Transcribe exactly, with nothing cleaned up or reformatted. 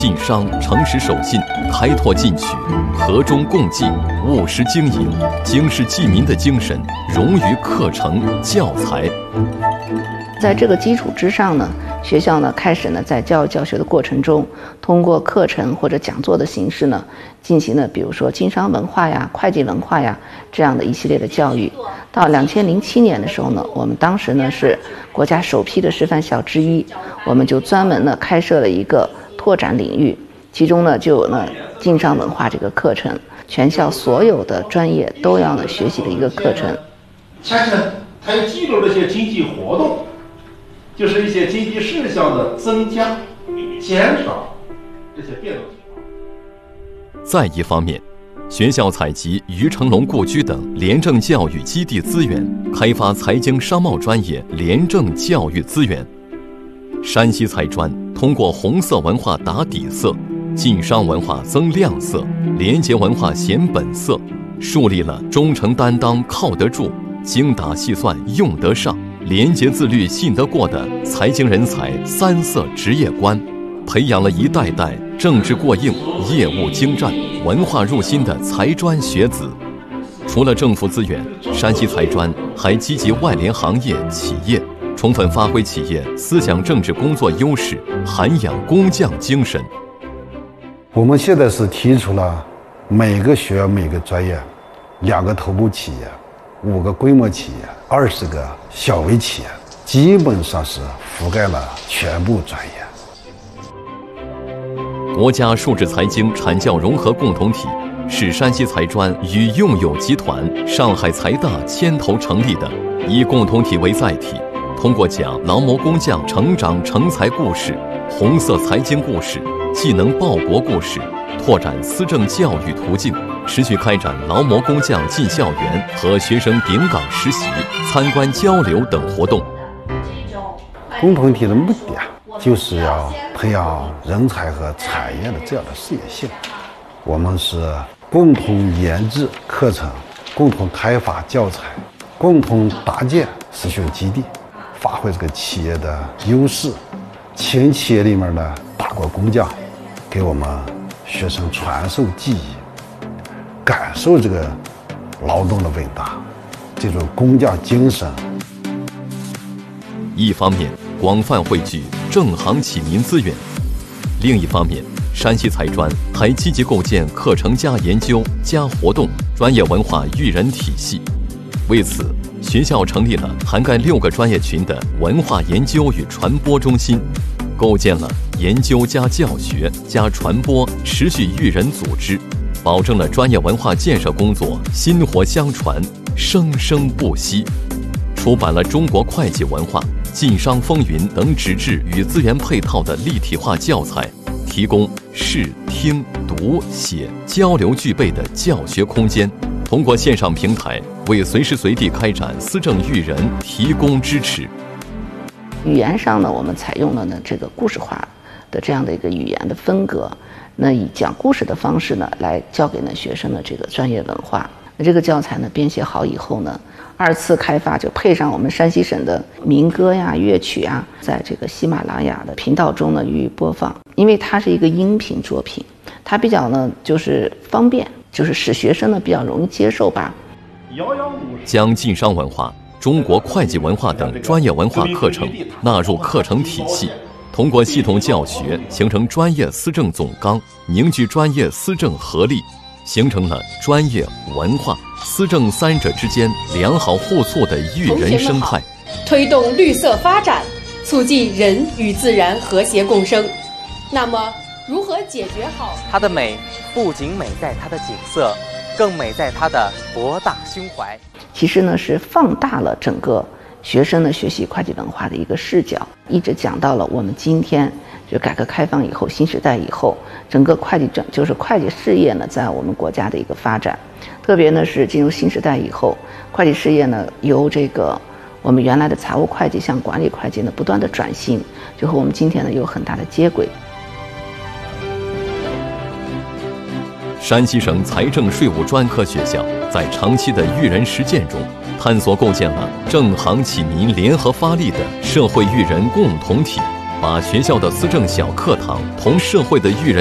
晋商诚实守信，开拓进取，和衷共济，务实经营，经世济民的精神融于课程教材。 在这个基础之上呢，学校呢开始呢在教育教学的过程中，通过课程或者讲座的形式呢，进行了比如说经商文化呀、会计文化呀这样的一系列的教育。到两千零七年的时候呢，我们当时呢是国家首批的示范校之一，我们就专门呢开设了一个拓展领域，其中呢就有呢经商文化这个课程，全校所有的专业都要呢学习的一个课程。 下去呢，还有记录了一些经济活动。就是一些经济事项的增加、减少这些变动情况。 再一方面，学校采集于成龙故居等廉政教育基地资源，开发财经商贸专业廉政教育资源。山西财专通过红色文化打底色，晋商文化增亮色，廉洁文化显本色，树立了忠诚担当靠得住、精打细算用得上、廉洁自律信得过的财经人才三色职业观，培养了一代代政治过硬、业务精湛、文化入心的财专学子。除了政府资源，山西财专还积极外联行业企业，充分发挥企业思想政治工作优势，涵养工匠精神。 我们现在是提出了每个学校每个专业两个头部企业，五个规模企业，二十个小微企业，基本上是覆盖了全部专业。 国家数字财经产教融合共同体是山西财专与用友集团、上海财大牵头成立的，以共同体为载体，通过讲劳模工匠成长成才故事、红色财经故事、技能报国故事，拓展思政教育途径，持续开展劳模工匠进校园和学生顶岗实习、参观交流等活动。 共同体的目的啊，就是要培养人才和产业的这样的事业性。我们是共同研制课程，共同开发教材，共同搭建实训基地，发挥这个企业的优势，请企业里面的大国工匠给我们学生传授技艺，感受这个劳动的伟大，这种工匠精神。 一方面广泛汇聚正行启民资源，另一方面山西财专还积极构建课程加研究加活动专业文化育人体系。为此，学校成立了涵盖六个专业群的文化研究与传播中心，构建了研究加教学加传播持续育人组织，保证了专业文化建设工作薪火相传、生生不息。出版了中国会计文化、晋商风云等纸质与资源配套的立体化教材，提供视听读写交流具备的教学空间，通过线上平台为随时随地开展思政育人提供支持。 语言上呢，我们采用了呢这个故事化的这样的一个语言的风格，那以讲故事的方式呢来教给呢学生的这个专业文化。那这个教材呢编写好以后呢，二次开发就配上我们山西省的民歌呀、乐曲啊，在这个喜马拉雅的频道中呢予以播放。因为它是一个音频作品，它比较呢就是方便，就是使学生呢比较容易接受吧。 将晋商文化、中国会计文化等专业文化课程纳入课程体系，通过系统教学形成专业思政总纲，凝聚专业思政合力，形成了专业文化思政三者之间良好互促的育人生态， 推动绿色发展，促进人与自然和谐共生。那么如何解决好它的美？不仅美在它的景色，更美在它的博大胸怀。 其实呢是放大了整个学生的学习会计文化的一个视角，一直讲到了我们今天就改革开放以后、新时代以后，整个会计整就是会计事业呢在我们国家的一个发展。特别呢是进入新时代以后，会计事业呢由这个我们原来的财务会计向管理会计呢不断的转型，就和我们今天呢有很大的接轨。 山西省财政税务专科学校在长期的育人实践中，探索构建了正行启民联合发力的社会育人共同体， 把学校的思政小课堂同社会的育人